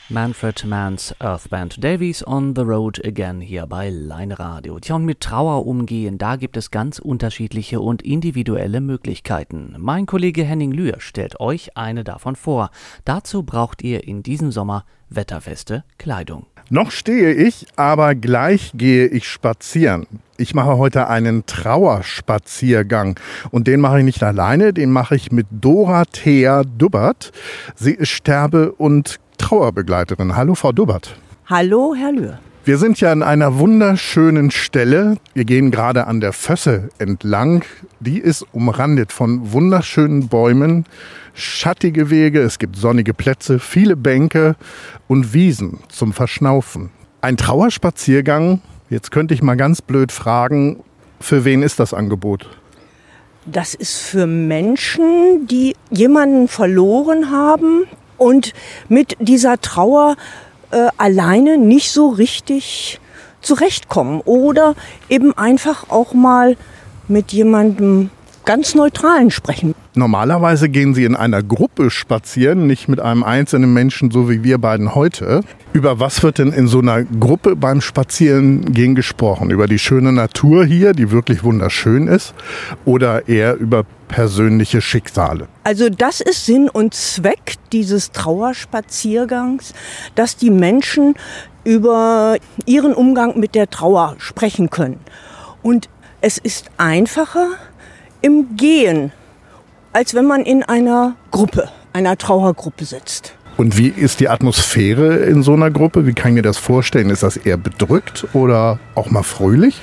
Manfred Mann's Earth Band Davies on the Road Again hier bei Line Radio. Tja, und mit Trauer umgehen, da gibt es ganz unterschiedliche und individuelle Möglichkeiten. Mein Kollege Henning Lühr stellt euch eine davon vor. Dazu braucht ihr in diesem Sommer wetterfeste Kleidung. Noch stehe ich, aber gleich gehe ich spazieren. Ich mache heute einen Trauerspaziergang und den mache ich nicht alleine, den mache ich mit Dorothea Dubbert. Sie ist Sterbe- und Trauerbegleiterin. Hallo, Frau Dubbert. Hallo, Herr Lühr. Wir sind ja an einer wunderschönen Stelle. Wir gehen gerade an der Vösse entlang. Die ist umrandet von wunderschönen Bäumen, schattige Wege, es gibt sonnige Plätze, viele Bänke und Wiesen zum Verschnaufen. Ein Trauerspaziergang, jetzt könnte ich mal ganz blöd fragen, für wen ist das Angebot? Das ist für Menschen, die jemanden verloren haben und mit dieser Trauer alleine nicht so richtig zurechtkommen oder eben einfach auch mal mit jemandem ganz Neutralen sprechen. Normalerweise gehen Sie in einer Gruppe spazieren, nicht mit einem einzelnen Menschen, so wie wir beiden heute. Über was wird denn in so einer Gruppe beim Spazierengehen gesprochen? Über die schöne Natur hier, die wirklich wunderschön ist, oder eher über persönliche Schicksale? Also das ist Sinn und Zweck dieses Trauerspaziergangs, dass die Menschen über ihren Umgang mit der Trauer sprechen können. Und es ist einfacher im Gehen, als wenn man in einer Gruppe, einer Trauergruppe sitzt. Und wie ist die Atmosphäre in so einer Gruppe? Wie kann ich mir das vorstellen? Ist das eher bedrückt oder auch mal fröhlich?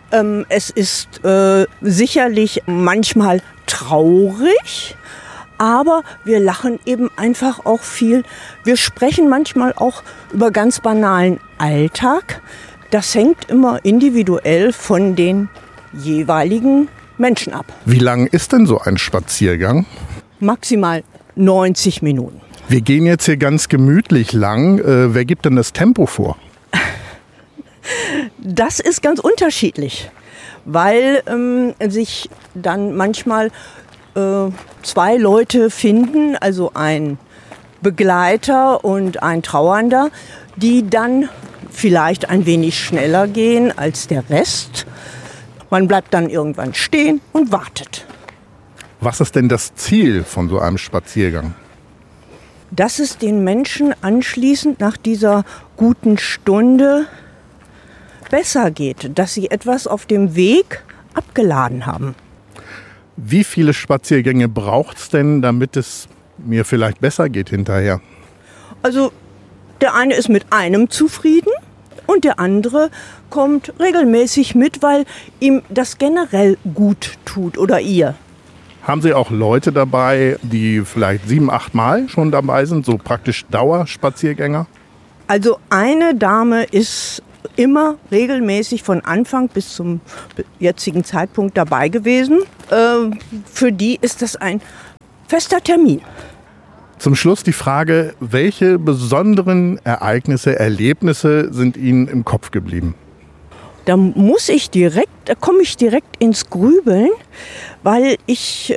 Es ist sicherlich manchmal traurig, aber wir lachen eben einfach auch viel. Wir sprechen manchmal auch über ganz banalen Alltag. Das hängt immer individuell von den jeweiligen Menschen ab. Wie lang ist denn so ein Spaziergang? Maximal 90 Minuten. Wir gehen jetzt hier ganz gemütlich lang. Wer gibt denn das Tempo vor? Das ist ganz unterschiedlich, weil sich dann manchmal zwei Leute finden, also ein Begleiter und ein Trauernder, die dann vielleicht ein wenig schneller gehen als der Rest. Man bleibt dann irgendwann stehen und wartet. Was ist denn das Ziel von so einem Spaziergang? Dass es den Menschen anschließend nach dieser guten Stunde besser geht, dass sie etwas auf dem Weg abgeladen haben. Wie viele Spaziergänge braucht es denn, damit es mir vielleicht besser geht hinterher? Also der eine ist mit einem zufrieden und der andere kommt regelmäßig mit, weil ihm das generell gut tut oder ihr. Haben Sie auch Leute dabei, die vielleicht 7, 8 Mal schon dabei sind, so praktisch Dauerspaziergänger? Also eine Dame ist immer regelmäßig von Anfang bis zum jetzigen Zeitpunkt dabei gewesen. Für die ist das ein fester Termin. Zum Schluss die Frage, welche besonderen Ereignisse, Erlebnisse sind Ihnen im Kopf geblieben? Da komme ich direkt ins Grübeln, weil ich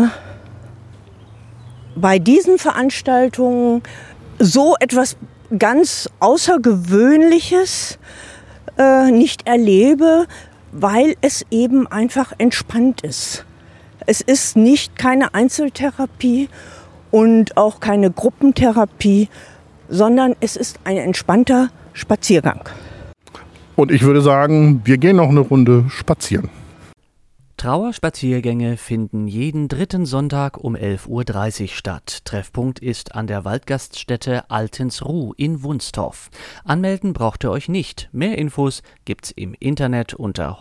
bei diesen Veranstaltungen so etwas ganz Außergewöhnliches nicht erlebe, weil es eben einfach entspannt ist. Es ist keine Einzeltherapie und auch keine Gruppentherapie, sondern es ist ein entspannter Spaziergang. Und ich würde sagen, wir gehen noch eine Runde spazieren. Trauerspaziergänge finden jeden dritten Sonntag um 11.30 Uhr statt. Treffpunkt ist an der Waldgaststätte Altensruh in Wunstorf. Anmelden braucht ihr euch nicht. Mehr Infos gibt's im Internet unter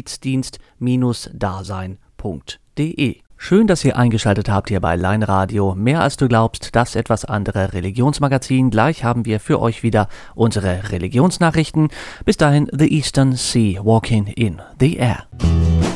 hospizdienst-dasein.de. Schön, dass ihr eingeschaltet habt hier bei Line Radio. Mehr als du glaubst, das etwas andere Religionsmagazin. Gleich haben wir für euch wieder unsere Religionsnachrichten. Bis dahin, The Eastern Sea Walking in the Air.